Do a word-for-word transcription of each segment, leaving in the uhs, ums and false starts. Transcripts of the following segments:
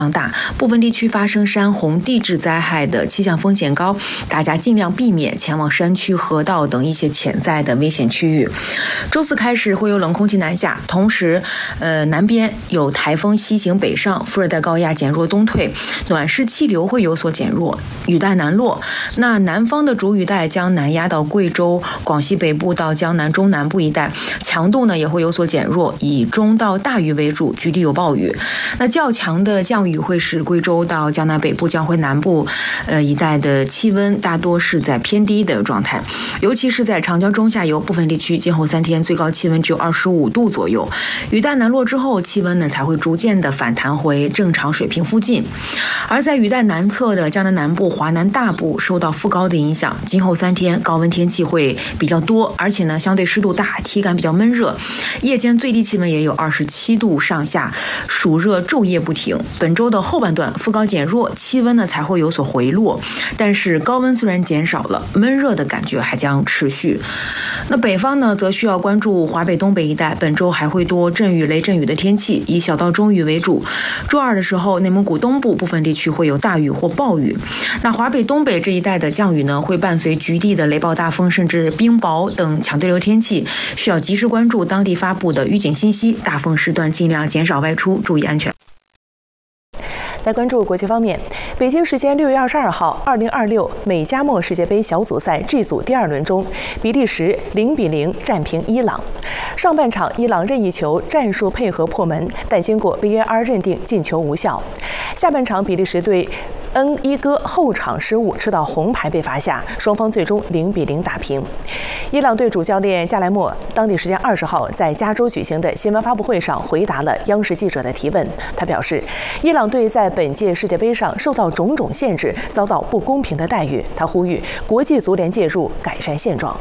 大，部分地区发生山洪、地质灾害的气象风险高，大家尽量避免前往山区、河道等一些潜在的危险区域。周四开始会有冷空气南下，同时，呃，南边有台风西行北上，副热带高压减弱东退，暖湿气流会有所减弱，雨带南落。那南方的主雨带将南压到贵州、广西北部到江南中南部一带，强度呢也会有所减弱，以中到大雨为主，局地有暴雨。那较强的降雨会使贵州到江南北部、江淮南部呃一带的气温大多是在偏低的状态，尤其是在长江中下游部分地区，今后三天最高气温只有二十五度左右。雨带南落之后，气温呢才会逐渐的反弹回正常水平附近。而在雨带南侧的江南南部、华南大部受到副高的影响，今后三天高温天气会比较多，而且呢相对湿度大，体感比较闷热，夜间最低气温也有二十七度上下，暑热昼夜不停。本周的后半段副高减弱，气温呢才会有所回落，但是高温虽然减少了，闷热的感觉还将持续。那北方呢则需要关注华北东北一带，本周还会多阵雨、雷阵雨的天气，以小到中雨为主。周二的时候，内蒙古东部部分地区会有大雨或暴雨。那华北东北这一带的降雨呢，会伴随局地的雷暴大风甚至冰雹等强对流天气，需要及时关注当地发布的预警信息，大风时段尽量减少外出，注意安全。 来关注国际方面，北京时间六月二十二号，二零二六美加墨世界杯小组赛 G 组第二轮中，比利时零比零战平伊朗。上半场伊朗任意球战术配合破门，但经过 V A R 认定进球无效。下半场比利时队恩伊戈后场失误吃到红牌被罚下，双方最终零比零打平。伊朗队主教练加莱默当地时间二十号在加州举行的新闻发布会上回答了央视记者的提问。他表示，伊朗队在本届世界杯上受到种种限制，遭到不公平的待遇。他呼吁国际足联介入改善现状。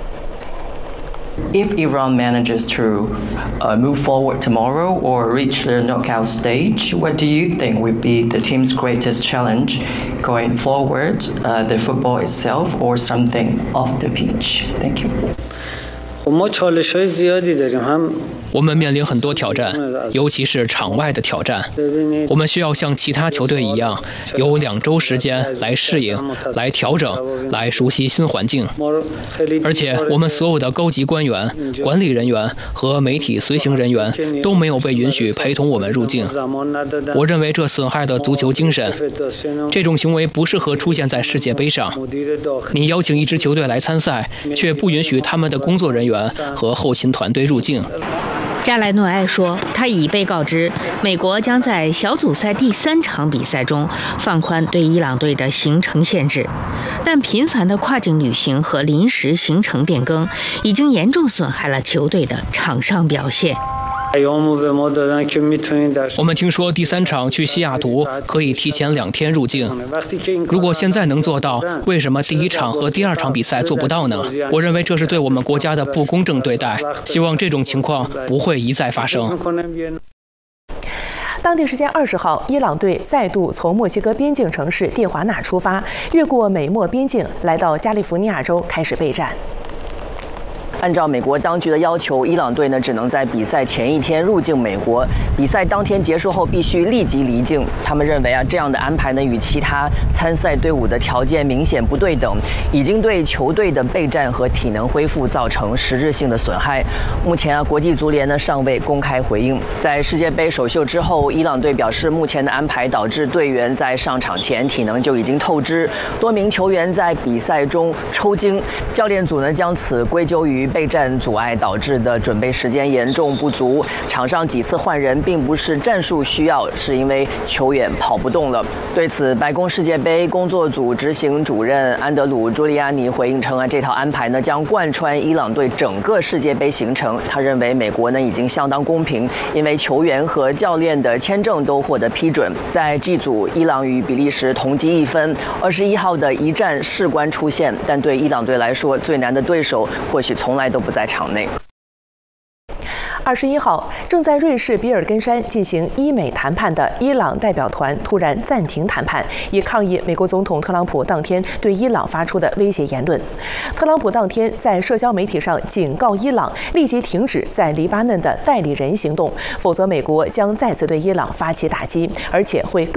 If Iran manages to uh, move forward tomorrow or reach the knockout stage, what do you think will be the team's greatest challenge going forward, uh, the football itself or something off the pitch? Thank you. 我们面临很多挑战，尤其是场外的挑战。我们需要像其他球队一样，有两周时间来适应、来调整、来熟悉新环境。而且，我们所有的高级官员、管理人员和媒体随行人员都没有被允许陪同我们入境。我认为这损害了足球精神。这种行为不适合出现在世界杯上。你邀请一支球队来参赛，却不允许他们的工作人员和后勤团队入境。 加莱诺埃说，他已被告知美国将在小组赛第三场比赛中放宽对伊朗队的行程限制，但频繁的跨境旅行和临时行程变更已经严重损害了球队的场上表现。 我们听说第三场去西雅图可以提前两天入境。如果现在能做到，为什么第一场和第二场比赛做不到呢？我认为这是对我们国家的不公正对待，希望这种情况不会一再发生。 当地时间二十号，伊朗队再度从墨西哥边境城市蒂华纳出发，越过美墨边境，来到加利福尼亚州开始备战。 按照美国当局的要求，伊朗队呢只能在比赛前一天入境美国，比赛当天结束后必须立即离境。他们认为啊，这样的安排呢与其他参赛队伍的条件明显不对等，已经对球队的备战和体能恢复造成实质性的损害。目前啊，国际足联呢尚未公开回应。在世界杯首秀之后，伊朗队表示，目前的安排导致队员在上场前体能就已经透支，多名球员在比赛中抽筋。教练组呢将此归咎于备战阻碍导致的准备时间严重不足，场上几次换人并不是战术需要，是因为球员跑不动了。对此，白宫世界杯工作组执行主任安德鲁·朱利亚尼回应称啊，这套安排呢将贯穿伊朗队整个世界杯行程。他认为美国呢已经相当公平，因为球员和教练的签证都获得批准。在 G 组，伊朗与比利时同积一分。二十一号的一战事关出现，但对伊朗队来说，最难的对手或许从来都不在场内。 二十一号，正在瑞士比尔根山进行伊美谈判的伊朗代表团突然暂停谈判，以抗议美国总统特朗普当天对伊朗发出的威胁言论。特朗普当天在社交媒体上警告伊朗立即停止在黎巴嫩的代理人行动，否则美国将再次对伊朗发起打击，而且会更